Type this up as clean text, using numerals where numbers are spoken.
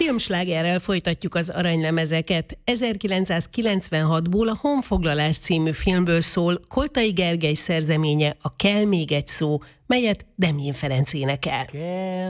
Filmslágerrel folytatjuk az aranylemezeket. 1996-ból a Honfoglalás című filmből szól Koltai Gergely szerzeménye, a Kell még egy szó, melyet Demjén Ferenc énekel.